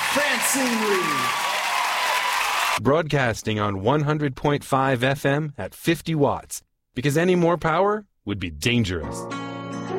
Francine Reed. Broadcasting on 100.5 FM at 50 watts, because any more power would be dangerous.